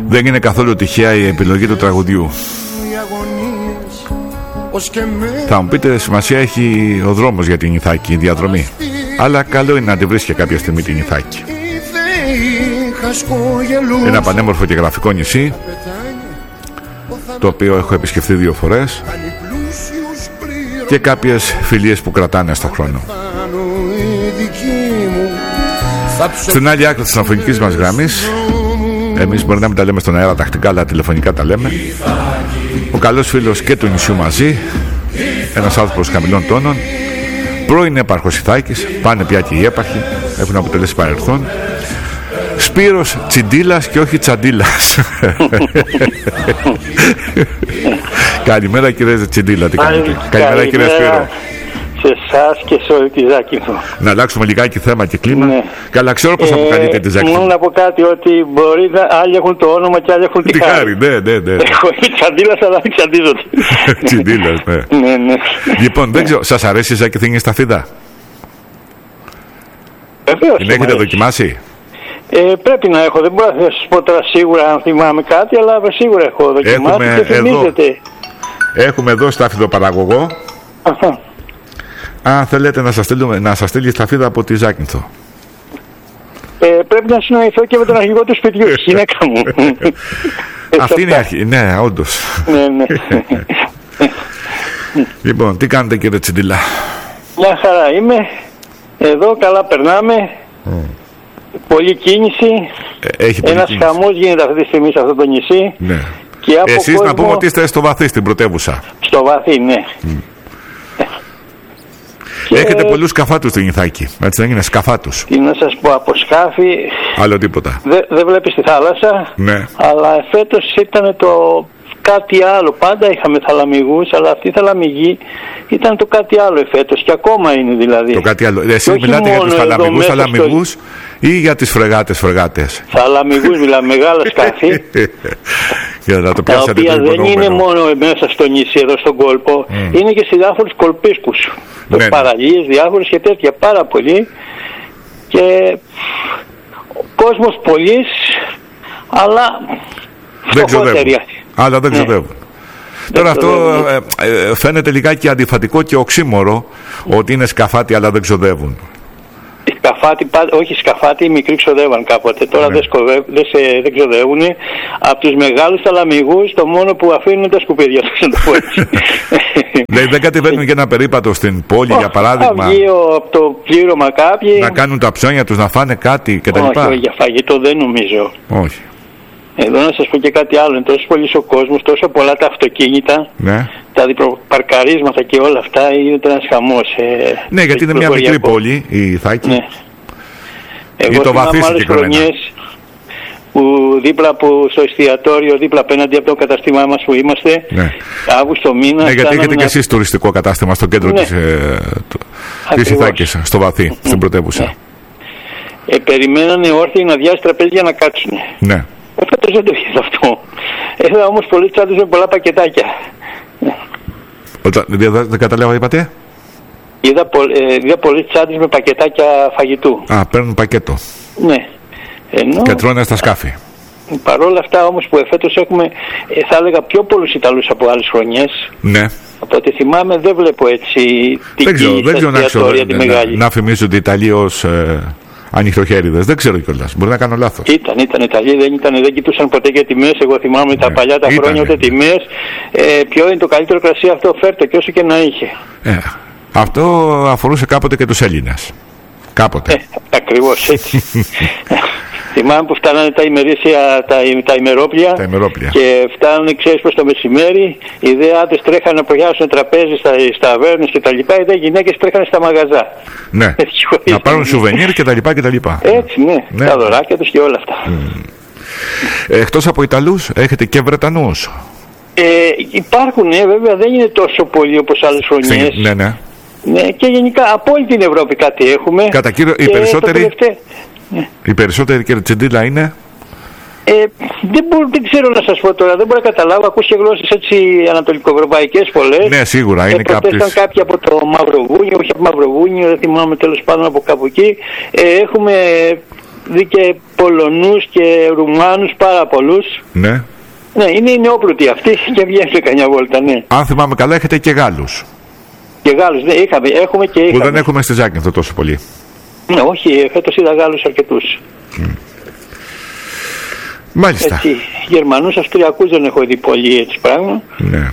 Δεν είναι καθόλου τυχαία η επιλογή του τραγουδιού. Θα μου πείτε, σημασία έχει ο δρόμος για την Ιθάκη, η διαδρομή. Αλλά καλό είναι να τη βρίσκει κάποια στιγμή την Ιθάκη. Ένα πανέμορφο και γραφικό νησί, το οποίο έχω επισκεφθεί 2 φορές, και κάποιες φιλίες που κρατάνε στον χρόνο. Στην άλλη άκρη της τηλεφωνικής μας γραμμής, εμείς μπορεί να μην τα λέμε στον αέρα τακτικά, αλλά τηλεφωνικά τα λέμε, ο καλός φίλος και του νησιού μαζί, ένας άνθρωπος χαμηλών τόνων, πρώην έπαρχος Ιθάκης, πάνε πια και οι έπαρχοι, έχουν αποτελέσει παρελθόν, Σπύρος Τσιντίλας και όχι Τσαντίλας. Καλημέρα κύριε Τσιντίλα, τι κάνετε? Καλημέρα κύριε Σπύρο. Σε εσάς και σε όλη τη Ζάκυνθο. Να αλλάξουμε λιγάκι θέμα και κλίμα. Ναι. Καλά, ξέρω πώς αποκαλείται τη Ζάκυνθο. Μόνο να πω κάτι, ότι μπορεί να άλλοι έχουν το όνομα και άλλοι έχουν τη χάρη. Ναι. Έχω Τσαντίλας, αλλά δεν ξαντίζονται. Τσιντίλας, ναι. Ναι. Λοιπόν, δεν ξέρω, σας αρέσει η Ζάκυνθο σταφίδα? Βεβαίως. Την έχετε δοκιμάσει? Πρέπει να έχω, δεν μπορώ να σας πω τώρα σίγουρα αν θυμάμαι κάτι, αλλά σίγουρα έχω δοκιμάσει και θυμίζεται. Έχουμε εδώ σταφιδοπαραγωγό. Αν θέλετε να σας στείλει σταφίδα από τη Ζάκυνθο. Πρέπει να συνοηθώ και με τον αρχηγό του σπιτιού, η γυναίκα μου. Αυτή είναι η αρχή, ναι, όντως. Ναι. Λοιπόν, τι κάνετε κύριε Τσιντίλα? Μια χαρά είμαι. Εδώ καλά περνάμε. Πολλή κίνηση. Ένας χαμός γίνεται αυτή τη στιγμή σε αυτό το νησί. Ναι. Εσείς κόσμο... να πούμε ότι είστε στο βαθύ, στην πρωτεύουσα. Στο βαθύ, ναι. Έχετε πολλούς σκαφάτους στην Ιθάκη, έτσι δεν είναι? Σκαφάτους. Τι να σας πω, από σκάφη. Άλλο τίποτα. Δεν βλέπεις τη θάλασσα. Ναι. Αλλά φέτος ήταν το κάτι άλλο. Πάντα είχαμε θαλαμιγούς, αλλά αυτή η θαλαμιγή ήταν το κάτι άλλο εφέτος και ακόμα είναι δηλαδή. Το κάτι άλλο. Εσείς μιλάτε για τους θαλαμιγούς ή για τις φρεγάτες? Θαλαμιγούς μιλάμε, μεγάλα σκάφη. Τα οποία δεν είναι μόνο μέσα στο νησί εδώ στον κόλπο, είναι και σε διάφορους κολπίσκους. Ναι. Παραλίες, διάφορες και τέτοια, πάρα πολύ. Και κόσμος πολύς, αλλά φτωχότεροι. Αλλά δεν ξοδεύουν. Τώρα αυτό φαίνεται λιγάκι αντιφατικό και οξύμορο, ότι είναι σκαφάτι αλλά δεν ξοδεύουν. Όχι σκαφάτι, οι μικροί ξοδεύαν κάποτε. Τώρα δεν ξοδεύουν. Από τους μεγάλους θαλαμιγούς το μόνο που αφήνουν είναι τα σκουπίδια τους, να το πω έτσι. Δεν κατεβαίνουν για ένα περίπατο στην πόλη, για παράδειγμα? Θα βγει από το πλήρωμα κάποιοι. Να κάνουν τα ψώνια τους, να φάνε κάτι κτλ. Όχι, για φαγητό δεν νομίζω. Όχι. Εδώ να σας πω και κάτι άλλο. Είναι τόσο πολύ ο κόσμος, τόσο πολλά τα αυτοκίνητα, ναι, τα διπροπαρκαρίσματα και όλα αυτά, είναι ένας χαμός. Ναι, γιατί είναι μια μικρή πόλη η Ιθάκη. Ναι. Εγώ θυμάμαι άλλες χρονιές που δίπλα στο εστιατόριο, δίπλα απέναντι από το καταστήμά μας που είμαστε, ναι, Αύγουστο μήνα. Ναι, γιατί έχετε και εσείς τουριστικό κατάστημα στο κέντρο, ναι, της Ιθάκης, στο βαθύ, στην πρωτεύουσα. Ναι. Περιμένανε όρθιοι να διάσει τραπέζια να κάτσουν. Ναι. Φέτος δεν το είδα αυτό. Είδα όμως πολλοί τσάντες με πολλά πακετάκια. Δεν καταλάβα, είπατε? Είδα πολλοί τσάντες με πακετάκια φαγητού. Παίρνουν πακέτο. Ναι. Και τρώνε στα σκάφη. Παρ' όλα αυτά όμως που εφέτος έχουμε, θα έλεγα, πιο πολλούς Ιταλούς από άλλες χρονιές. Ναι. Από ό,τι θυμάμαι δεν βλέπω έτσι δεν ξέρω να φημίζονται οι Ιταλοί ως ανοιχτοχέριδες. Δεν ξέρω κιόλας. Μπορεί να κάνω λάθος. Ήταν Ιταλοί, δεν κοιτούσαν ποτέ για τιμές. Εγώ θυμάμαι τα παλιά τα χρόνια ούτε τιμές. Ποιο είναι το καλύτερο κρασί, αυτό φέρτε και όσο και να είχε. Αυτό αφορούσε κάποτε και τους Έλληνες. Κάποτε. Ακριβώς έτσι. Θυμάμαι που φτάνανε τα ημερήσια, τα ημερόπλια, και φτάνανε, ξέρεις, προς το μεσημέρι. Οι δε άντρες τρέχανε να προχιάσουν τραπέζι στα ταβέρνες και τα λοιπά. Οι δε γυναίκες τρέχανε στα μαγαζά. Ναι. Να πάρουν σουβενίρ και τα λοιπά και τα λοιπά. Έτσι, ναι. Τα δωράκια τους και όλα αυτά. Εκτός από Ιταλούς, έχετε και Βρετανούς? Υπάρχουν, βέβαια, δεν είναι τόσο πολλοί όπως άλλες χρονιές. Ναι. Ναι, και γενικά από όλη την Ευρώπη κάτι έχουμε. Κατά κύριο, οι περισσότεροι κύριε Τσιντίλα είναι? Δεν ξέρω να σας πω τώρα, δεν μπορώ να καταλάβω. Ακούς και γλώσσες έτσι ανατολικοευρωπαϊκές πολλές. Ναι, σίγουρα είναι κάποιες. Ήταν κάποιοι από το Μαυροβούνιο, όχι από το Μαυροβούνιο, δεν θυμάμαι, τέλος πάντων από κάπου εκεί. Έχουμε δει και Πολωνούς και Ρουμάνους πάρα πολλούς. Ναι. Ναι, είναι νεόπλουτοι αυτοί και βγαίνουν σε κανιά βόλτα, ναι. Αν θυμάμαι καλά, έχετε και Γάλλους. Και Γάλλους, ναι, έχουμε και είχαμε. Που δεν έχουμε στη Ζάκυνθο τόσο πολύ. Ναι, όχι, φέτος είδα Γάλλους αρκετούς. Μάλιστα. Έτσι, Γερμανούς, Αυστριακούς δεν έχω δει πολύ έτσι πράγμα. Ναι.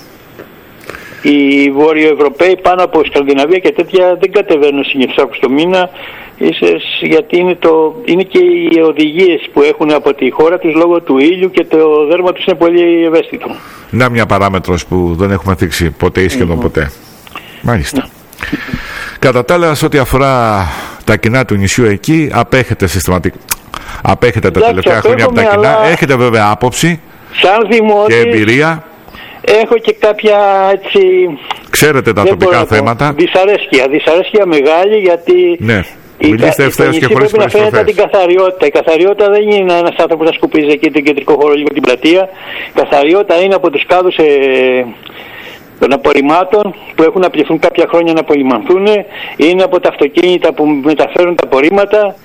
Οι Βόρειο-Ευρωπαίοι πάνω από Σκανδιναβία και τέτοια δεν κατεβαίνουν συνήθως στο μήνα, γιατί είναι και οι οδηγίες που έχουν από τη χώρα τους λόγω του ήλιου και το δέρμα τους είναι πολύ ευαίσθητο. Να μια παράμετρος που δεν έχουμε θίξει ποτέ ή σχεδόν ποτέ. Μάλιστα. Κατά τα άλλα, σε ό,τι αφορά τα κοινά του νησιού εκεί, απέχετε συστηματικά. Απέχετε τα τελευταία χρόνια από τα κοινά. Έχετε βέβαια άποψη σαν και εμπειρία. Έχω και κάποια έτσι. Ξέρετε τα τοπικά θέματα. Δυσαρέσκεια μεγάλη, γιατί. Ναι. Μιλήστε ευθέως και χωρίς πρέπει να φαίνεται την καθαριότητα. Η καθαριότητα δεν είναι ένας άνθρωπος να σκουπίζει εκεί τον κεντρικό χώρο λίγο την πλατεία. Η καθαριότητα είναι από τους κάδους των απορριμμάτων που έχουν απαιτηθούν κάποια χρόνια να απολυμανθούν. Είναι από τα αυτοκίνητα που μεταφέρουν τα απορρίμματα.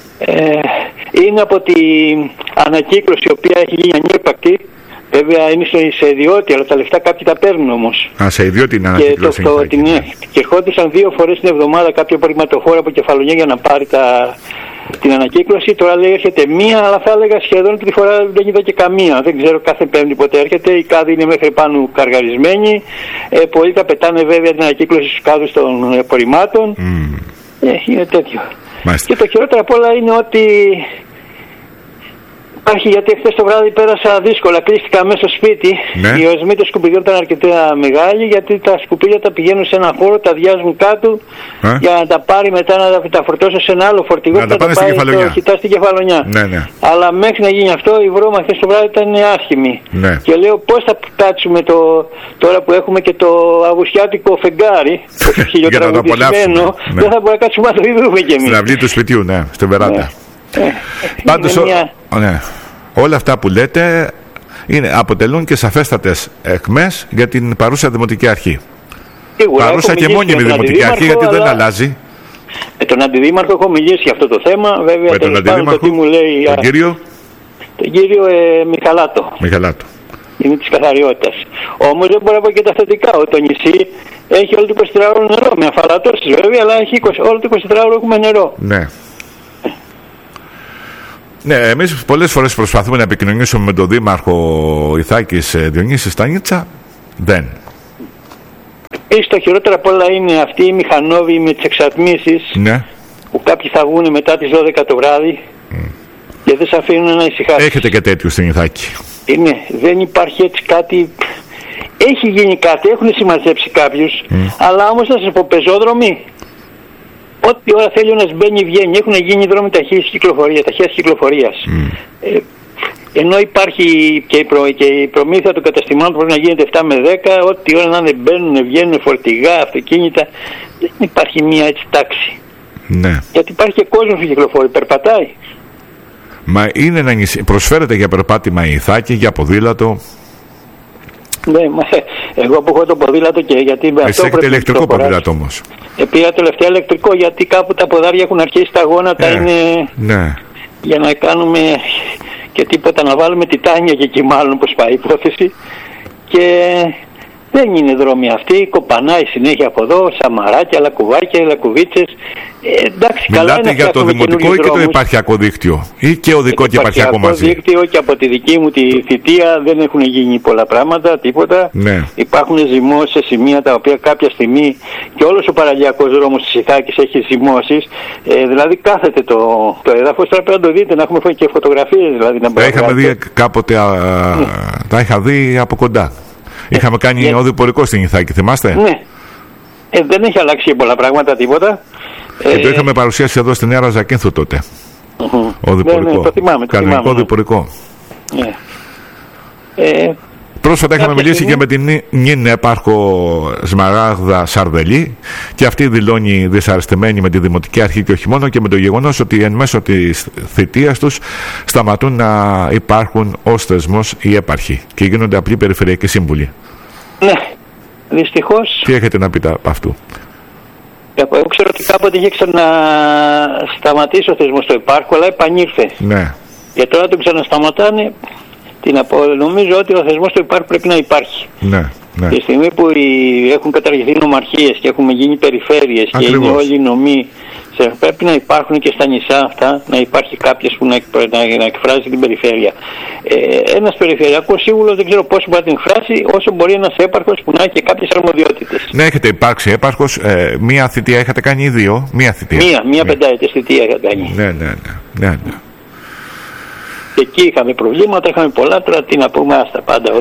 Είναι από την ανακύκλωση η οποία έχει γίνει ανύπαρκτη. Βέβαια είναι σε ιδιώτη, αλλά τα λεφτά κάποιοι τα παίρνουν όμως. Σε ιδιώτη είναι ανακύκλωση. Και ερχόντουσαν 2 φορές την εβδομάδα κάποιο απορριμματοφόρο από Κεφαλονιά για να πάρει την ανακύκλωση. Τώρα λέει έρχεται μία, αλλά θα έλεγα σχεδόν τη φορά δεν είδα και καμία. Δεν ξέρω κάθε Πέμπτη πότε έρχεται. Οι κάδοι είναι μέχρι πάνω καργαρισμένοι. Πολλοί τα πετάνε βέβαια την ανακύκλωση στους κάδους των απορριμμάτων. Είναι τέτοιο. Μάλιστα. Και το χειρότερο απ' όλα είναι ότι υπάρχει, γιατί χθες το βράδυ πέρασα δύσκολα, κλείστηκα μέσα στο σπίτι. Ναι. Οι οσμοί των σκουπιδιών ήταν αρκετά μεγάλοι, γιατί τα σκουπίδια τα πηγαίνουν σε ένα χώρο, τα διάζουν κάτω για να τα πάρει μετά να τα φορτώσω σε ένα άλλο φορτηγό να τα πάνε στην Κεφαλονιά. Στην Κεφαλονιά. Ναι. Αλλά μέχρι να γίνει αυτό η βρώμα χθες το βράδυ ήταν άσχημη. Ναι. Και λέω πώς θα κάτσουμε τώρα που έχουμε και το αυγουστιάτικο φεγγάρι, το χιλιοτραγουδισμένο, δεν θα μπορούμε να κάτσουμε να το δούμε κι εμείς. Στην αυλή του σπιτιού, ναι, στην βεράντα. Πάντως όλα αυτά που λέτε αποτελούν και σαφέστατες αιχμές για την παρούσα Δημοτική Αρχή. Παρούσα και μόνιμη Δημοτική Αρχή, γιατί δεν αλλάζει. Με τον Αντιδήμαρχο έχω μιλήσει για αυτό το θέμα. Βέβαια, με τον Αντιδήμαρχο, τον κύριο Μιχαλάτο. Είναι της καθαριότητας. Όμως δεν μπορώ να πω και τα θετικά. Το νησί έχει όλο το 24ωρο νερό. Με αφαλατώσεις βέβαια, αλλά έχει όλο το 24ωρο έχουμε νερό. Ναι. Ναι, εμείς πολλές φορές προσπαθούμε να επικοινωνήσουμε με τον Δήμαρχο Ιθάκης Διονύση Στανίτσα. Δεν. Επίσης το χειρότερο απ' όλα είναι αυτοί οι μηχανόβοι με τις εξατμίσεις, ναι, που κάποιοι θα βγουν μετά τις 12 το βράδυ και δεν σε αφήνουν να ησυχάσεις. Έχετε και τέτοιους στην Ιθάκη. Δεν υπάρχει έτσι κάτι. Έχει γίνει κάτι, έχουν συμμαζέψει κάποιους, αλλά όμως θα σας πω, πεζόδρομοι. Ό,τι ώρα θέλει ένας μπαίνει βγαίνει. Έχουν γίνει δρόμοι ταχείας κυκλοφορίας. Ενώ υπάρχει και η προμήθεια των καταστημάτων που πρέπει να γίνεται 7 με 10, ό,τι ώρα να είναι μπαίνουν, βγαίνουν φορτηγά, αυτοκίνητα, δεν υπάρχει μία έτσι τάξη. Ναι. Γιατί υπάρχει και κόσμος που κυκλοφορεί, περπατάει. Μα είναι ένα νησί, προσφέρεται για περπάτημα η Ιθάκη, για ποδήλατο. Ναι, εγώ που έχω το ποδήλατο και γιατί. Εσύ έχετε ηλεκτρικό ποδήλατο όμως. Πήρα τελευταία ηλεκτρικό, γιατί κάπου τα ποδάρια έχουν αρχίσει, τα γόνατα είναι. Ναι. Για να κάνουμε και τίποτα, να βάλουμε τιτάνια και εκεί, μάλλον πως πάει η υπόθεση. Και δεν είναι δρόμοι αυτοί, κοπανάει συνέχεια από εδώ, σαμαράκια, λακκουβάκια, λακκουβίτσες. Εντάξει, μιλάτε καλά για το δημοτικό ή και το υπαρχιακό δίκτυο, ή και οδικό και υπαρχιακό μαζί? Το δίκτυο και από τη δική μου τη θητεία δεν έχουν γίνει πολλά πράγματα, τίποτα. Ναι. Υπάρχουν ζυμώσεις σε σημεία τα οποία κάποια στιγμή και όλος ο παραλιακός δρόμος της Ιθάκης έχει ζυμώσεις. Δηλαδή κάθεται το έδαφος, τώρα πρέπει να το δείτε, να έχουμε και φωτογραφίες. Δηλαδή, τα είχαμε δει κάποτε, τα είχα δει από κοντά. Είχαμε κάνει οδηπορικό στην Ιθάκη, θυμάστε? Ναι. Δεν έχει αλλάξει πολλά πράγματα, τίποτα. Και το είχαμε παρουσιάσει εδώ στην Νέα Ζακύνθου τότε. Οδηπορικό. Ναι, το θυμάμαι. Κανονικό οδηπορικό. Ναι. Πρόσφατα είχαμε μιλήσει και με την νυν επάρχο Σμαράγδα Σαρδελή, και αυτή δηλώνει δυσαρεστημένη με τη Δημοτική Αρχή και όχι μόνο, και με το γεγονός ότι εν μέσω της θητείας τους σταματούν να υπάρχουν ως θεσμός οι έπαρχοι και γίνονται απλοί περιφερειακοί σύμβουλοι. Ναι, δυστυχώς. Τι έχετε να πείτε από αυτού? Εγώ ξέρω ότι κάποτε είχε ξανασταματήσει ο θεσμός στο Υπάρχο, αλλά επανήλθε. Ναι. Και τώρα τον ξανασταματάνε. Νομίζω ότι ο θεσμός του Υπάρχου πρέπει να υπάρχει. Ναι. Ναι. Τη στιγμή που έχουν καταργηθεί νομαρχίες και έχουμε γίνει περιφέρειες και είναι όλοι οι νομοί, πρέπει να υπάρχουν και στα νησιά αυτά, να υπάρχει κάποιος που να εκφράζει την περιφέρεια. Ένας περιφερειακός σύμβουλος δεν ξέρω πόσο μπορεί να την εκφράσει, όσο μπορεί ένας έπαρχος που να έχει και κάποιες αρμοδιότητες. Ναι, έχετε υπάρξει έπαρχος, μία θητεία είχατε κάνει ή δύο? Μία θητεία. Μία πενταετές θητεία είχατε κάνει. Ναι. Και εκεί είχαμε προβλήματα, είχαμε πολλά, τώρα τι να πούμε, άστα πάντα.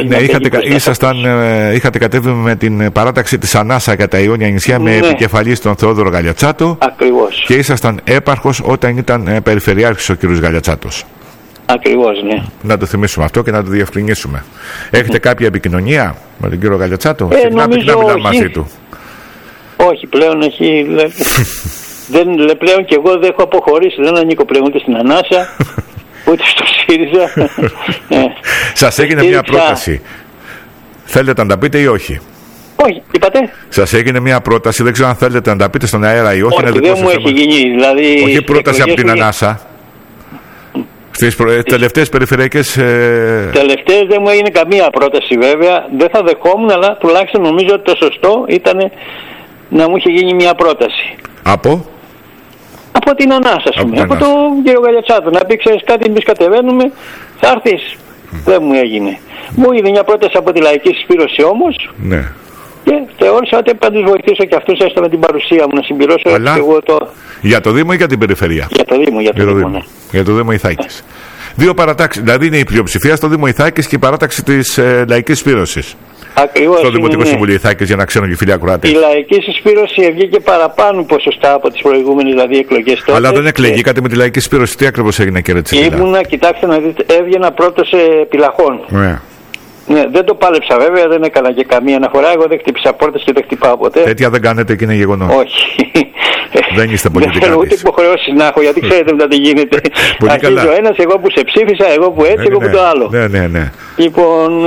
Είχατε κατέβει με την παράταξη της Ανάσα κατά Ιόνια νησιά, με επικεφαλής τον Θεόδωρο Γαλιατσάτο. Ακριβώς. Και ήσασταν έπαρχος όταν ήταν περιφερειάρχης ο κ. Γαλιατσάτος. Ακριβώς, ναι. Να το θυμίσουμε αυτό και να το διευκρινίσουμε. Έχετε κάποια επικοινωνία με τον κύριο Γαλιατσάτο? Συχνά μιλάμε μαζί του. Όχι, πλέον έχει. Πλέον και εγώ δεν έχω αποχωρήσει, δεν ανήκω πλέον ούτε στην Ανάσα. Ούτε στο ΣΥΡΙΖΑ. Σας έγινε μια πρόταση. Θέλετε να τα πείτε ή όχι? Όχι, είπατε. Σας έγινε μια πρόταση, δεν ξέρω αν θέλετε να τα πείτε στον αέρα ή όχι. Όχι, δεν μου έχει γίνει. Δηλαδή, όχι πρόταση από την Ανάσα. Στις τελευταίες περιφερειακές... Τελευταίες δεν μου έγινε καμία πρόταση βέβαια. Δεν θα δεχόμουν, αλλά τουλάχιστον νομίζω ότι το σωστό ήταν να μου είχε γίνει μια πρόταση. Από την Ανάσα, από τον κύριο Γαλιατσάτο. Να πει, ξέρεις κάτι, εμείς κατεβαίνουμε, θα έρθεις. Δεν μου έγινε. Μου είδε μια πρόταση από τη Λαϊκή Συσπήρωση όμως. Ναι. Και θεώρησα ότι πρέπει να τους βοηθήσω και αυτούς, έστω με την παρουσία μου, να συμπληρώσω. Αλλά εγώ για το Δήμο ή για την Περιφερεια? Για το Δήμο, ναι. Για το Δήμο Ιθάκης. Δύο παρατάξεις, δηλαδή είναι η πλειοψηφία στο Δήμο Ιθάκης και η παράταξη της Λαϊκής Συσπήρωσης. Ακριβώς. Στο Δημοτικό Συμβουλίο Ιθάκης, για να ξέρουν και οι φίλοι ακροατές. Η Λαϊκή Συσπήρωση βγήκε παραπάνω ποσοστά από τις προηγούμενες δηλαδή εκλογές τότε. Αλλά δεν εκλεγήκατε με τη Λαϊκή Συσπήρωση. Τι ακριβώς έγινε, κύριε Τσιπίλα? Ήμουνα, κοιτάξτε να δείτε, έβγαινα πρώτος σε πυλαχών. Ναι, δεν το πάλεψα βέβαια, δεν έκανα και καμία αναφορά. Εγώ δεν χτύπησα πόρτες και δεν χτυπάω ποτέ. Τέτοια δεν κάνετε και είναι γεγονός. Όχι. Δεν είστε πολιτικά. Δεν θέλω ούτε υποχρεώσεις να έχω, γιατί ξέρετε μετά τι γίνεται. Αρχίζει ο ένας, εγώ που σε ψήφισα, εγώ που έτσι, εγώ που το άλλο. Ναι. Λοιπόν.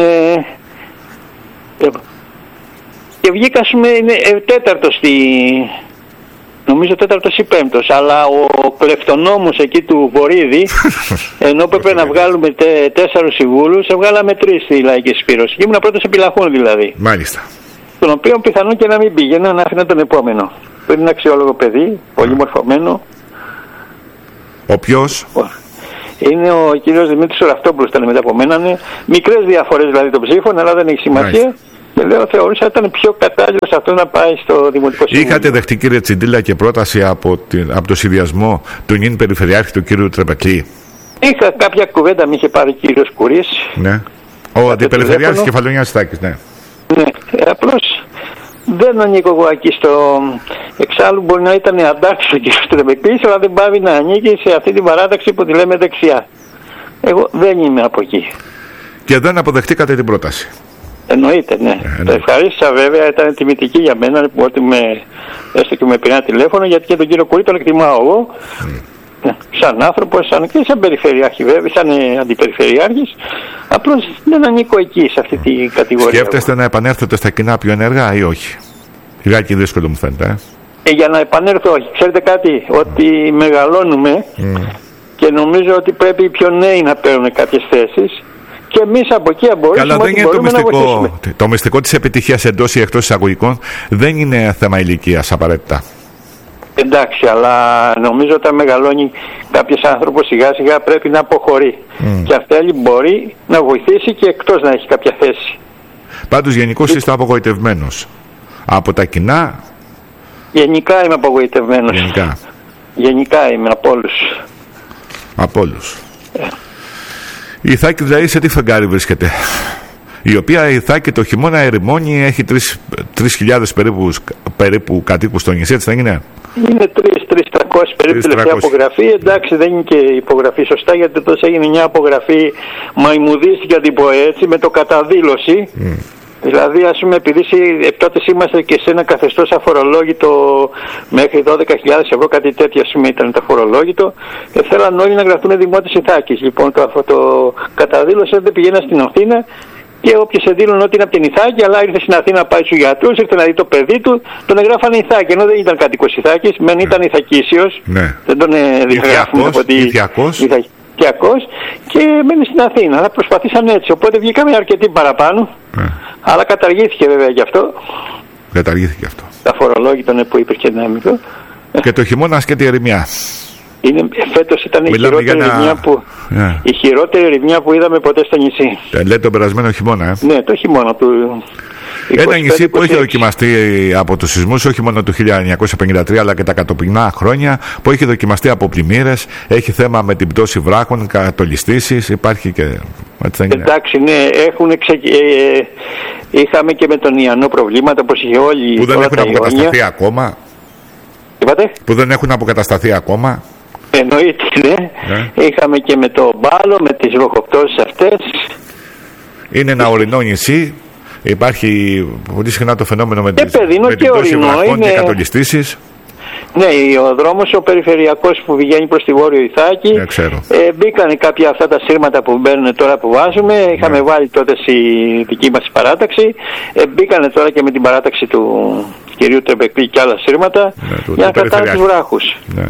Και βγήκα, ας πούμε, είναι τέταρτος νομίζω τέταρτος ή πέμπτος, αλλά ο κλεφτονόμος εκεί του Βορύδη, ενώ έπρεπε να βγάλουμε 4 συμβούλους, βγάλαμε 3 στη Λαϊκή Συσπήρωση. Και ήμουν πρώτος επιλαχών δηλαδή. Μάλιστα. Τον οποίο πιθανόν και να μην πήγαινα, να άφηνα τον επόμενο. Είναι ένα αξιόλογο παιδί, πολύ μορφωμένο. Ο ποιος? Είναι ο κύριος Δημήτρης Οραυτόπουλος, ήταν μετά από μένα. Είναι μικρές διαφορές δηλαδή των ψήφων, αλλά δεν έχει σημασία. Και λέω, θεωρούσα ότι ήταν πιο κατάλληλος αυτό να πάει στο Δημοτικό Συμβούλιο. Είχατε δεχτεί, κύριε Τσιντίλα, και πρόταση από το συνδυασμό του νυν Περιφερειάρχη του κύριου Τρεπεκλή? Είχα κάποια κουβέντα, με είχε πάρει ο κύριος Κουρής. Ναι. Ο αντιπεριφερειάρχης Κεφαλονιάς Ιθάκης, ναι. Ναι, απλώς δεν ανήκω εγώ εκεί στο. Εξάλλου μπορεί να ήταν αντάξει ο κύριος Τρεπεκλής, αλλά δεν πάβει να ανήκει σε αυτή την παράταξη που τη λέμε δεξιά. Εγώ δεν είμαι από εκεί. Και δεν αποδεχτήκατε την πρόταση? Εννοείται, ναι. Το ευχαρίστησα βέβαια, ήταν τιμητική για μένα που έστω και με πήρε ένα τηλέφωνο, γιατί και τον κύριο Κουρί τον εκτιμάω εγώ. Σαν άνθρωπος, και σαν περιφερειάρχη βέβαια, σαν αντιπεριφερειάρχης. Απλώς δεν ανήκω εκεί, σε αυτή την κατηγορία. Σκέφτεστε να επανέλθετε στα κοινά πιο ενεργά ή όχι? Λιγάκι δύσκολο μου φαίνεται. Για να επανέλθω, όχι. Ξέρετε κάτι, ότι μεγαλώνουμε και νομίζω ότι πρέπει οι πιο νέοι να παίρνουν κάποιες θέσεις. Και εμείς από εκεί μπορούμε. Αλλά δεν είναι το μυστικό. Το μυστικό της επιτυχίας εντός ή εκτός εισαγωγικών δεν είναι θέμα ηλικίας απαραίτητα. Εντάξει, αλλά νομίζω όταν μεγαλώνει κάποιος άνθρωπος σιγά σιγά πρέπει να αποχωρεί. Και αυτό μπορεί να βοηθήσει και εκτός να έχει κάποια θέση. Πάντως γενικώς είστε απογοητευμένος από τα κοινά? Γενικά είμαι απογοητευμένος. Γενικά είμαι από όλους. Από όλους. Η Ιθάκη δηλαδή σε τι φεγγάρι βρίσκεται? Η οποία η Ιθάκη το χειμώνα ερημώνει, έχει 3.000 περίπου κατοίκους στο νησί, έτσι δεν είναι? Είναι 3.300 περίπου τελευταία απογραφή. Εντάξει, δεν είναι και υπογραφή σωστά, γιατί τόσο έγινε μια απογραφή μαϊμουδίστηκε, να την πω έτσι, με το καταδήλωση. Δηλαδή, ας πούμε, επειδή τότε είμαστε και σε ένα καθεστώς αφορολόγητο μέχρι 12.000 ευρώ, κάτι τέτοιο, ας πούμε, ήταν το αφορολόγητο, και θέλαν όλοι να γραφτούν δημότες Ιθάκης. Λοιπόν, το καταδήλωσε, δεν πηγαίνα στην Αθήνα Και όποιος σε δήλωνε ότι είναι από την Ιθάκη, αλλά ήρθε στην Αθήνα να πάει στους γιατρούς, ήρθε να δει το παιδί του, τον εγγράφανε Ιθάκη. Ενώ δεν ήταν κατοίκος Ιθάκης, μεν ήταν Ιθακίσιος. Ναι. Δεν τον διαγράφουμε από ότι. Ιθακικός και μένει στην Αθήνα. Αλλά προσπαθήσαν έτσι. Οπότε βγήκαμε αρκετοί παραπάνω. Αλλά καταργήθηκε βέβαια γι' αυτό. Καταργήθηκε αυτό. Τα φορολόγητον που υπήρχε δυναμικό. Και το χειμώνα και τη ερημιά. Φέτος ήταν η χειρότερη ερημιά που είδαμε ποτέ στο νησί. Λέτε τον περασμένο χειμώνα, Ναι, το χειμώνα του. Ένα νησί που έχει δοκιμαστεί από τους σεισμούς, όχι μόνο του 1953 αλλά και τα κατοπινά χρόνια, που έχει δοκιμαστεί από πλημμύρες, έχει θέμα με την πτώση βράχων, κατολιστήσεις, υπάρχει και. Εντάξει, ναι, είχαμε και με τον Ιαννό προβλήματα, όπως είχε όλοι. Που δεν έχουν αποκατασταθεί ακόμα. Είπατε? Που δεν έχουν αποκατασταθεί ακόμα. Εννοείται, ναι. Είχαμε και με το Μπάλο, με τις βροχοπτώσεις αυτές. Είναι ένα ορεινό νησί. Υπάρχει πολύ συχνά το φαινόμενο με την πτώση βραχών και κατολιστήσεις. Ναι, ο δρόμος ο περιφερειακός που πηγαίνει προς τη Βόρειο Ιθάκη, μπήκαν κάποια αυτά τα σύρματα που μπαίνουν τώρα που βάζουμε. Είχαμε βάλει τότε στη δική μας παράταξη. Μπήκαν τώρα και με την παράταξη του κυρίου Τρεμπεκλή και άλλα σύρματα για να κρατάνε τους βράχους. Ναι.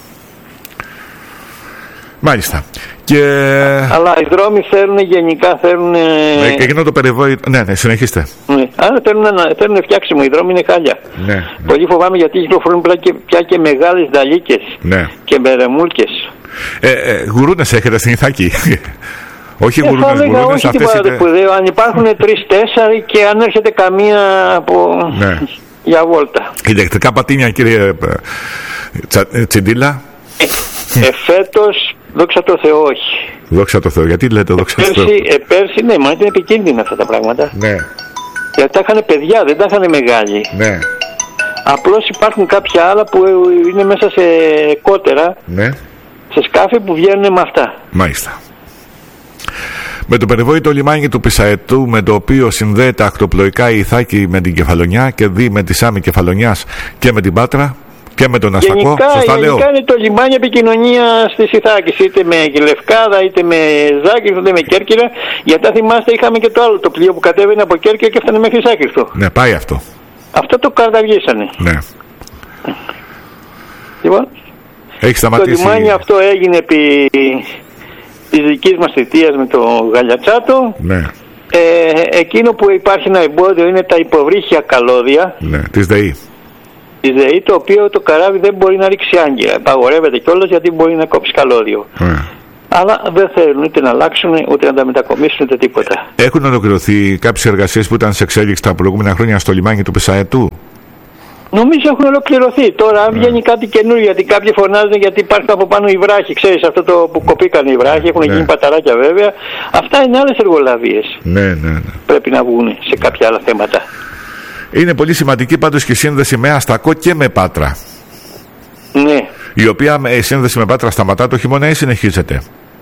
Μάλιστα. Αλλά οι δρόμοι γενικά θέλουν. Εκείνο το περιβόητο. Ναι, συνεχίστε. Ναι. Άρα θέλουν φτιάξιμο. Οι δρόμοι είναι χάλια. Ναι. Πολύ φοβάμαι γιατί κυκλοφορούν πια και μεγάλες δαλίκες και μπερεμούλκες. Γουρούνες έχετε στην Ιθάκη? Όχι γουρούνες αυτές. Αν υπάρχουν 3-4 και αν έρχεται καμία για βόλτα. Ηλεκτρικά πατίνια, κύριε Τσιντίλα? Φέτος, δόξα τω Θεώ, όχι. Δόξα τω Θεώ, γιατί λέτε δόξα τω Θεώ? Πέρσι, ναι, μα ήταν επικίνδυνα αυτά τα πράγματα. Ναι. Γιατί τα είχαν παιδιά, δεν τα είχαν μεγάλοι. Ναι. Απλώς υπάρχουν κάποια άλλα που είναι μέσα σε κότερα, σε σκάφη που βγαίνουν με αυτά. Μάλιστα. Με το περιβόητο λιμάνι του Πισαετού, με το οποίο συνδέεται ακτοπλοϊκά η Ιθάκη με την Κεφαλονιά και δει με τη Σάμη Κεφαλονιάς και με την Πάτρα και με τον Αστακό. Σωστά λέω? Γενικά είναι το λιμάνι επικοινωνία στις Ιθάκης, είτε με Λευκάδα, είτε με Ζάκυνθο, είτε με Κέρκυρα. Γιατί θυμάστε, είχαμε και το άλλο το πλοίο που κατέβαινε από Κέρκυρα και έφτανε μέχρι Ζάκυνθο. Ναι, πάει αυτό. Αυτό το καταργήσανε. Ναι. Λοιπόν, έχει σταματήσει. Το λιμάνι αυτό έγινε επί της δικής μας θητείας με το Γαλιατσάτο. Ναι. Εκείνο που υπάρχει ένα εμπόδιο είναι τα υποβρύχια καλώδια. Ναι, της ΔΕΗ. Της ΔΕΗ, το οποίο το καράβι δεν μπορεί να ρίξει άγκυρα. Απαγορεύεται κιόλας γιατί μπορεί να κόψει καλώδιο. Αλλά δεν θέλουν είτε να αλλάξουν, ούτε να τα μετακομίσουν, ούτε τίποτα. Έχουν ολοκληρωθεί κάποιες εργασίες που ήταν σε εξέλιξη τα προηγούμενα χρόνια στο λιμάνι του Πισαετού? Νομίζω έχουν ολοκληρωθεί. Τώρα, αν βγαίνει κάτι καινούριο, γιατί κάποιοι φωνάζουν γιατί υπάρχουν από πάνω οι βράχοι, ξέρεις, αυτό το που κοπήκαν οι βράχοι, έχουν γίνει παταράκια βέβαια. Αυτά είναι άλλες εργολαβίες. Ναι. Πρέπει να βγουν σε κάποια άλλα θέματα. Είναι πολύ σημαντική πάντως και η σύνδεση με Αστακό και με Πάτρα. Ναι. Η οποία η σύνδεση με Πάτρα σταματά το χειμώνα ή συνεχίζεται?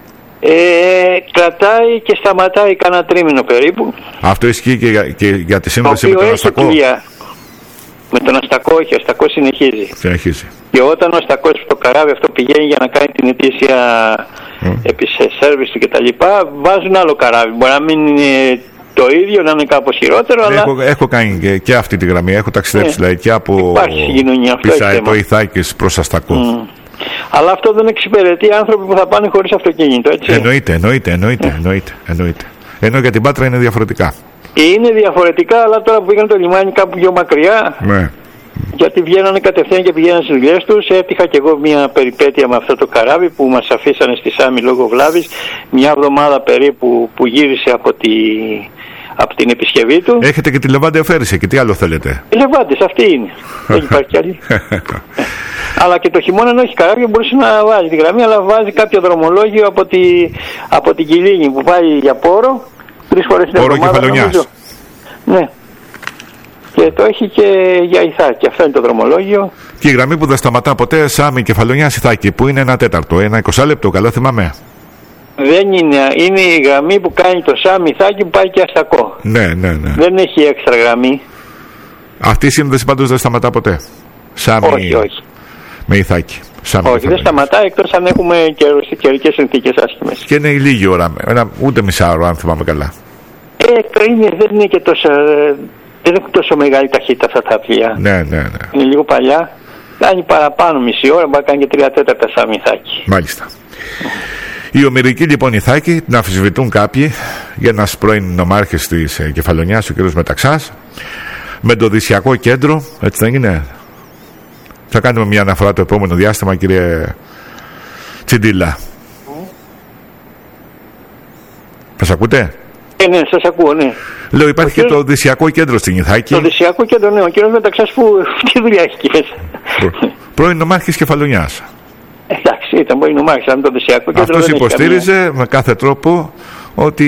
Κρατάει και σταματάει κανένα τρίμηνο περίπου. Αυτό ισχύει και για τη σύνδεση με τον Αστακό? Με τον Αστακό, όχι, ο Αστακός συνεχίζει. Και όταν ο Αστακός στο καράβι αυτό πηγαίνει για να κάνει την ετήσια σέρβις του κτλ., βάζουν άλλο καράβι. Μπορεί να μην είναι το ίδιο, να είναι κάπως χειρότερο, αλλά. Έχω κάνει και αυτή τη γραμμή. Έχω ταξιδέψει δηλαδή και από Πισαετό Ιθάκης προς Αστακό. Αλλά αυτό δεν εξυπηρετεί άνθρωποι που θα πάνε χωρίς αυτοκίνητο, έτσι. Εννοείται. Ενώ για την Πάτρα είναι διαφορετικά. Είναι διαφορετικά, αλλά τώρα που πήγαν το λιμάνι κάπου πιο μακριά, γιατί βγαίνανε κατευθείαν και πηγαίνανε στις δουλειές τους. Έτυχα και εγώ μια περιπέτεια με αυτό το καράβι που μας αφήσανε στη Σάμη λόγω βλάβης. Μια εβδομάδα περίπου που γύρισε από την επισκευή του. Έχετε και τη Λεβάντε αφαίρεση και τι άλλο θέλετε? Η Λεβάντες, αυτή είναι. Δεν υπάρχει κι άλλη. Αλλά και το χειμώνα, ενώ έχει καράβια, μπορούσε να βάζει τη γραμμή, αλλά βάζει κάποιο δρομολόγιο από την Κιλίνη που πάει για Πόρο. 3 φορές την εβδομάδα, νομίζω. Ναι. Και το έχει και για Ιθάκη. Αυτό είναι το δρομολόγιο. Και η γραμμή που δεν σταματά ποτέ, Σάμη Κεφαλονιάς Ιθάκη, που είναι 1/4, ένα 20 λεπτό, καλά θυμάμαι. Δεν είναι. Είναι η γραμμή που κάνει το Σάμι Ιθάκη που πάει και Αστακό. Ναι. Δεν έχει έξτρα γραμμή. Αυτή η σύνδεση πάντως δεν σταματά ποτέ. Σάμι. Όχι. Με Ιθάκη. Όχι, δεν σταματάει εκτός αν έχουμε καιρικές συνθήκες άσχημες. Και είναι η λίγη ώρα, ούτε μισά ώρα αν θυμάμαι καλά. Δεν είναι και τόσο, δεν έχουν τόσο μεγάλη ταχύτητα αυτά τα πλοία. Ναι. Είναι λίγο παλιά. Κάνει παραπάνω μισή ώρα, μπορεί να κάνει και 3/4 σαν Ιθάκη. Μάλιστα. Η ομηρική λοιπόν Ιθάκη την αμφισβητούν κάποιοι για ένας πρώην νομάρχης της Κεφαλονιάς, ο κ. Μεταξάς, με το Οδυσσιακό Κέντρο, έτσι δεν είναι? Θα κάνουμε μια αναφορά το επόμενο διάστημα, κύριε Τσιντίλα. Μας ακούτε? Ναι, σας ακούω, ναι. Λέω, υπάρχει και το Οδυσσιακό Κέντρο στην Ιθάκη. Το Οδυσσιακό Κέντρο, ναι. Ο κ. Μεταξάς που τι δουλειά έχει εκεί μέσα? Πρώην νομάρχης Κεφαλονιάς. Εντάξει, ήταν πρώην νομάρχης, αν το Οδυσσιακό Κέντρο. Αυτός υποστήριζε με κάθε τρόπο ότι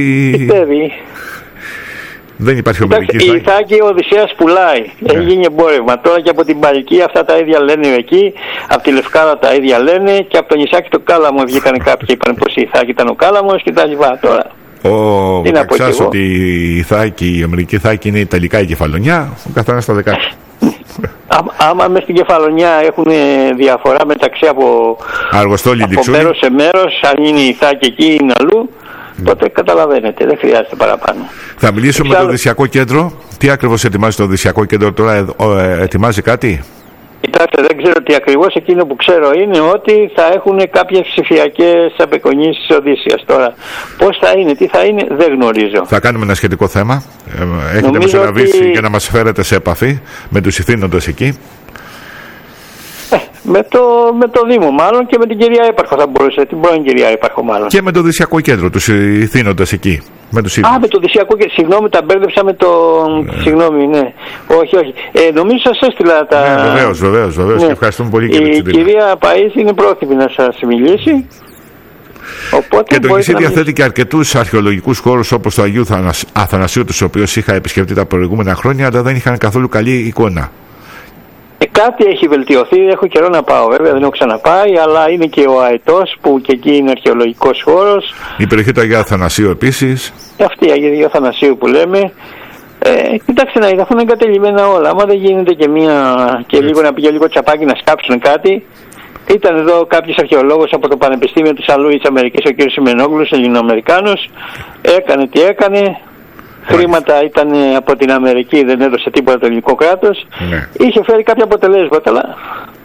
δεν υπάρχει ομηρική Ιθάκη. Η Ιθάκη ο Οδυσσέας πουλάει. Έχει γίνει εμπόρευμα. Τώρα και από την Παλική αυτά τα ίδια λένε εκεί. Από τη Λευκάδα τα ίδια λένε. Και από το νησάκι το Κάλαμο βγήκαν κάποιοι. Είπαν πως η Ιθάκη ήταν ο Κάλαμος και τα λοιπά. Τώρα. Ο Μεταξάς ότι η ομηρική Ιθάκη είναι τελικά η Κεφαλονιά. Ο καθένας στα δεκάτια. Άμα μες στην Κεφαλονιά έχουν διαφορά μεταξύ από μέρος σε μέρος, αν είναι η Ιθάκη εκεί ή είναι αλλού, τότε καταλαβαίνετε, δεν χρειάζεται παραπάνω. Θα μιλήσουμε με το Οδυσσιακό Κέντρο. Τι ακριβώς ετοιμάζει το Οδυσσιακό Κέντρο τώρα? Ετοιμάζει κάτι? Κοιτάξτε, δεν ξέρω τι ακριβώς. Εκείνο που ξέρω είναι ότι θα έχουν κάποιες ψηφιακές απεικονίσεις της Οδύσσιας. Τώρα, πώς θα είναι, τι θα είναι, δεν γνωρίζω. Θα κάνουμε ένα σχετικό θέμα. Έχετε μεσολαβήσει για να μας φέρετε σε επαφή με τους ηθήνοντες εκεί. Με το Δήμο μάλλον και με την κυρία Έπαρχο θα μπορούσε, την πρώην κυρία Έπαρχο μάλλον. Και με το Οδυσσιακό Κέντρο, τους ηθήνοντες εκεί. Με τους με το Οδυσσιακό Κέντρο, συγγνώμη, τα μπέρδεψα με το... Συγγνώμη, ναι. Όχι. Νομίζω σας έστειλα τα... Ναι, βεβαίως. Ναι. Και ευχαριστούμε πολύ, κύριε Τσιντίλα. Η κυρία Παΐση είναι πρόθυμη να σας μιλήσει. Οπότε και το νησί διαθέτει και αρκετούς αρχαιολογικούς χώρους όπως το Αγίου Αθανασίου, τους οποίους είχα επισκεφτεί τα προηγούμενα χρόνια, αλλά δεν είχαν καθόλου καλή εικόνα. Κάτι έχει βελτιωθεί, έχω καιρό να πάω βέβαια, δεν έχω ξαναπάει, αλλά είναι και ο Αετός που και εκεί είναι αρχαιολογικός χώρος. Η περιοχή του Αγίου Αθανασίου επίσης. Αυτή η Αγίου Αθανασίου που λέμε. Κοιτάξτε να αφού είναι εγκατελειμμένα όλα, άμα δεν γίνεται και λίγο να πήγε λίγο τσαπάκι να σκάψουν κάτι. Ήταν εδώ κάποιος αρχαιολόγος από το Πανεπιστήμιο της Αλούης της Αμερικής, ο κ. Σιμενόγλους, Ελληνοαμερικάνος, έκανε τι έκανε. Χρήματα ήταν από την Αμερική, δεν έδωσε τίποτα το ελληνικό κράτος. Ναι. Είχε φέρει κάποια αποτελέσματα, αλλά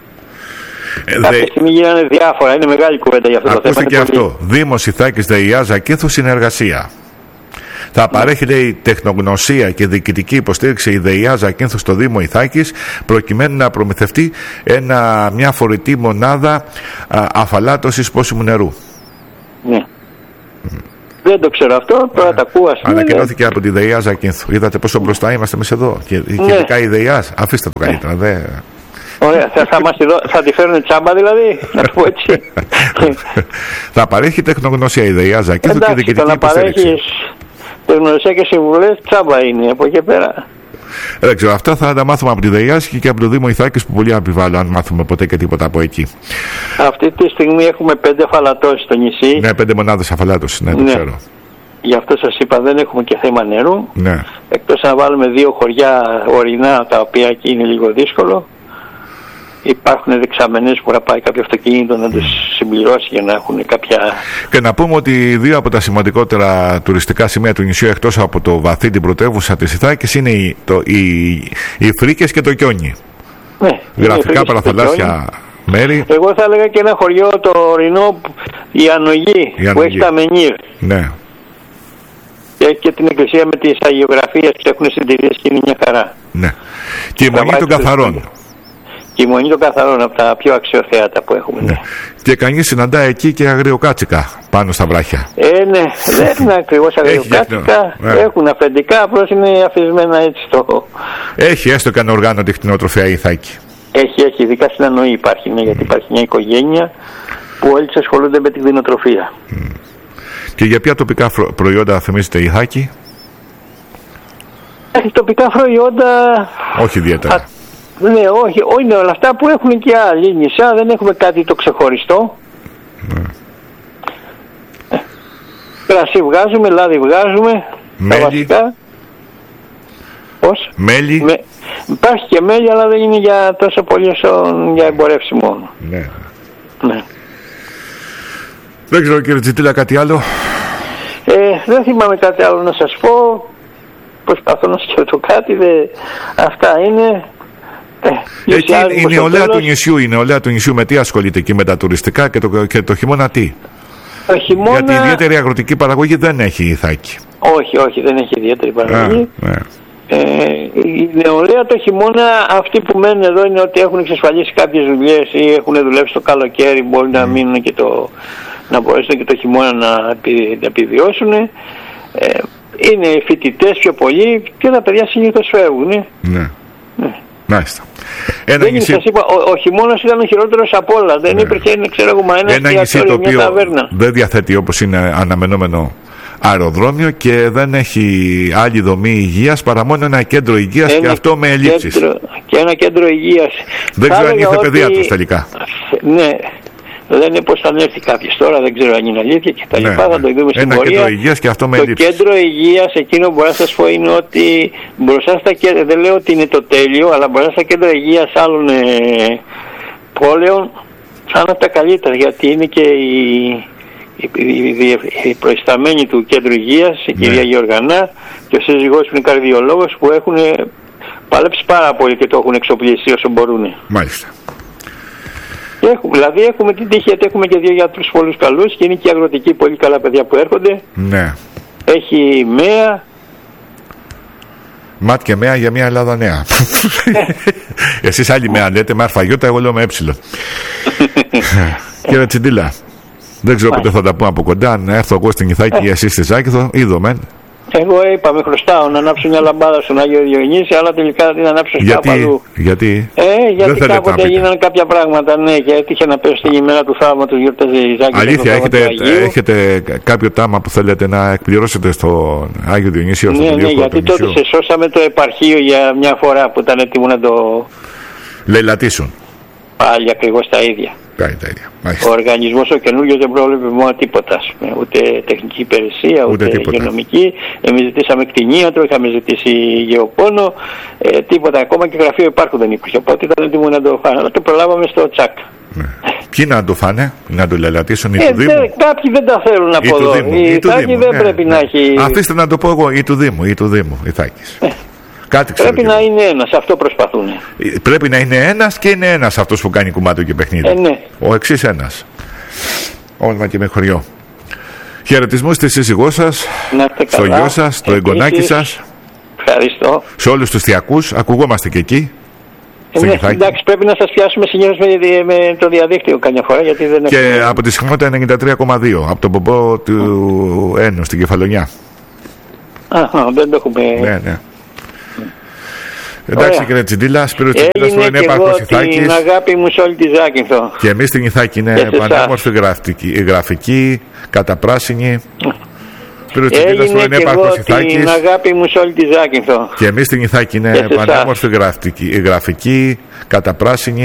κάποια στιγμή γίνανε διάφορα. Είναι μεγάλη κουβέντα για αυτό το θέμα. Ακούστε και αυτό. Δήμος Ιθάκης ΔΕΙΑ Ζακίνθου συνεργασία. Θα παρέχει, λέει, τεχνογνωσία και διοικητική υποστήριξη η ΔΕΙΑ Ζακίνθου στο Δήμο Ιθάκης, προκειμένου να προμηθευτεί μια φορητή μονάδα αφαλάτωσης πόσιμου νερού. Ναι. Δεν το ξέρω αυτό, τώρα τα ακούω. Ανακοινώθηκε από τη ΔΕΙΑ Ζακίνθου. Είδατε πόσο μπροστά είμαστε εμείς εδώ. Και ειδικά η ΔΕΙΑ, αφήστε το καλύτερα. Ωραία, θα τη φέρουν τσάμπα δηλαδή, να το πω έτσι. Θα παρέχει τεχνογνωσία η ΔΕΙΑ Ζακίνθου και διοικητική υποστήριξη. Να παρέχει τεχνογνωσία και συμβουλές, τσάμπα είναι από εκεί πέρα. Δεν ξέρω, αυτά θα τα μάθουμε από τη ΔΕΙΑ και από το Δήμο Ιθάκης που πολύ αμφιβάλλω αν μάθουμε ποτέ και τίποτα από εκεί. Αυτή τη στιγμή έχουμε 5 αφαλατώσεις στο νησί. Ναι, 5 μονάδες αφαλάτωσης, ναι, το ξέρω. Γι' αυτό σας είπα, δεν έχουμε και θέμα νερού. Ναι. Εκτός να βάλουμε 2 χωριά ορεινά, τα οποία εκεί είναι λίγο δύσκολο. Υπάρχουν δεξαμενές που να πάει κάποιο αυτοκίνητο να τους συμπληρώσει για να έχουν κάποια... Και να πούμε ότι 2 από τα σημαντικότερα τουριστικά σημεία του νησιού, εκτός από το βαθύ, την πρωτεύουσα της Ιθάκης, είναι οι Φρίκες και το Κιόνι. Ναι, γραφικά παραθαλάσσια μέρη. Εγώ θα έλεγα και ένα χωριό το ορεινό, η Ανογή, που έχει τα Μενίρ. Ναι. Έχει και την εκκλησία με τις αγιογραφίες που έχουν συντηρήσει και είναι μια χαρά. Ναι. Και η Μονή των Καθαρών. Και η Μονή των Καθαρών, από τα πιο αξιοθέατα που έχουμε. Ναι. Και κανείς συναντά εκεί και αγριοκάτσικα πάνω στα βράχια. Ναι, δεν είναι ακριβώς αγριοκάτσικα. Έχουν αφεντικά, απλώς είναι αφισμένα έτσι το... Έχει έστω και ανοργάνωτη κτηνοτροφία η Ιθάκη. Έχει, ειδικά στην Ανοή υπάρχει, γιατί υπάρχει μια οικογένεια που όλοι ασχολούνται με την κτηνοτροφία. Και για ποια τοπικά προϊόντα θυμίζεται η Ιθάκη? Έχει τοπικά προϊόντα... Όχι ιδιαίτερα. Ναι, όχι, είναι όλα αυτά που έχουν και άλλοι νησιά, δεν έχουμε κάτι το ξεχωριστό. Κρασί βγάζουμε, λάδι βγάζουμε, μέλι. Τα βασικά. Πώς? Μέλι. Υπάρχει και μέλι, αλλά δεν είναι για τόσο πολύ όσο για εμπορεύση μόνο. Ναι. Ναι. Δεν ξέρω, κύριε Τσιτίλα, κάτι άλλο? Δεν θυμάμαι κάτι άλλο να σας πω. προσπαθώ να σκεφτώ κάτι. Αυτά είναι. Εκεί η νεολαία του νησιού με τι ασχολείται εκεί, με τα τουριστικά και το χειμώνα τι? Χειμώνα... Γιατί η ιδιαίτερη αγροτική παραγωγή δεν έχει Ιθάκη. Όχι, δεν έχει ιδιαίτερη παραγωγή. Η νεολαία το χειμώνα, αυτοί που μένουν εδώ είναι ότι έχουν εξασφαλίσει κάποιες δουλειές ή έχουν δουλέψει το καλοκαίρι, μπορεί να μείνουν και να μπορέσουν και το χειμώνα να επιβιώσουν. Είναι φοιτητές πιο πολλοί και τα παιδιά συνήθως φεύγουν. Ναι. Μάλιστα. Σας είπα, ο χειμώνας ήταν ο χειρότερος από όλα. Δεν υπήρχε, ένα νησί το οποίο δεν διαθέτει, όπως είναι αναμενόμενο, αεροδρόμιο και δεν έχει άλλη δομή υγείας παρά μόνο ένα κέντρο υγείας και αυτό με ελλείψεις. Και ένα κέντρο υγείας. Δεν ξέρω αν ήρθε παιδίατρος τελικά. Ναι. Λένε πως θα έρθει κάποιος τώρα, δεν ξέρω αν είναι αλήθεια και τα λοιπά, θα το δούμε στην πορεία. Κέντρο υγείας και αυτό με ελλείψεις. Το κέντρο υγείας, εκείνο που μπορώ να σας πω είναι ότι μπροστά στα κέντρα, δεν λέω ότι είναι το τέλειο, αλλά μπροστά στα κέντρα υγείας άλλων πόλεων θα είναι τα καλύτερα, γιατί είναι και η προϊσταμένη του κέντρου υγείας, η κυρία Γεωργανά και ο σύζυγός που είναι καρδιολόγος, που έχουν παλέψει πάρα πολύ και το έχουν εξοπλιστεί όσο μπορούν. Μάλιστα. Δηλαδή έχουμε την τύχη γιατί έχουμε και 2 γιατρούς πολλούς καλούς και είναι και αγροτικοί πολύ καλά παιδιά που έρχονται. Ναι. Έχει ΜΕΑ. ΜΑΤ και ΜΕΑ για μια Ελλάδα νέα. Εσείς άλλοι ΜΕΑ λέτε με αρφαγιώτα, εγώ λέω με έψιλο. Κύριε Τσιντίλα, δεν ξέρω πότε θα τα πούμε από κοντά. Αν έρθω εγώ στην Ιθάκη, εσείς στη Ζάκηθο, είδομεν. Εγώ είπα, με χρωστάω να ανάψω μια λαμπάδα στον Άγιο Διονύση, αλλά τελικά την ανάψω κάπου αλλού. Γιατί κάποτε έγιναν κάποια πράγματα, ναι, και έτυχε να πέσω την ημέρα του θαύματος, γιορτάζει η Ζάκη. Αλήθεια, έχετε κάποιο τάμα που θέλετε να εκπληρώσετε στο Άγιο Διονύσιο? Ναι, γιατί τότε σε σώσαμε το επαρχείο για μια φορά που ήταν έτοιμο να το λαιλατίσουν. Πάλι ακριβώς τα ίδια. Ο οργανισμός ο καινούριος δεν πρόβλεπε μόνο τίποτα, ούτε τεχνική υπηρεσία, ούτε υγειονομική. Εμείς ζητήσαμε κτηνίατρο, είχαμε ζητήσει γεωπόνο, τίποτα. Ακόμα και γραφείο υπάρχου δεν υπήρχε. Οπότε ήταν έτοιμο να το φάνε. Αλλά το προλάβαμε στο τσακ. Ποιοι να το φάνε, να το λαιλατίσουν, ή του Δήμου? Κάποιοι δεν τα θέλουν από εδώ. Η Ιθάκη δεν πρέπει να έχει. Αφήστε να το πω εγώ, ή του Δήμου, Ιθάκης. Πρέπει να είναι ένας, αυτό προσπαθούν. Πρέπει να είναι ένας και είναι ένας αυτός που κάνει κουμάτο και παιχνίδι. Ναι. Ο εξής ένας. Όνομα και με χωριό. Χαιρετισμούς στη σύζυγό σας, στο γιο σας, στο εγγονάκι σας. Ευχαριστώ. Σε όλους τους θιακούς, ακουγόμαστε και εκεί. Ναι, εντάξει, πρέπει να σας πιάσουμε συνήθως με το διαδίκτυο καμιά φορά, γιατί δεν και έχουμε... από τη συχνότητα 93,2 από τον πομπό του Ένου στην Κεφαλονιά. Δεν το έχουμε. Ναι. Εντάξει, κύριε Τσιντίλα, Σπύρος Τσιντίλας, πρώην έπαρχος Ιθάκης. Την αγάπη μου σε όλη τη Ζάκυνθο. Και εμείς στην Ιθάκη είναι πανέμορφη γραφική, καταπράσινη. Σπύρος Τσιντίλας, πρώην έπαρχος Ιθάκης. Την αγάπη μου σε όλη τη Ζάκυνθο. Και εμείς στην Ιθάκη είναι πανέμορφη γραφική, καταπράσινη.